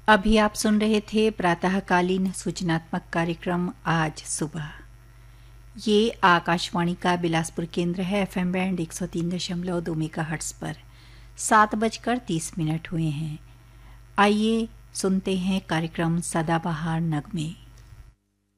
अभी आप सुन रहे थे प्रातःकालीन सूचनात्मक कार्यक्रम आज सुबह। ये आकाशवाणी का बिलासपुर केंद्र है। एफएम बैंड 103.2 मेगाहर्ट्ज पर 7:30 हुए हैं। आइए सुनते हैं कार्यक्रम सदाबहार नगमे।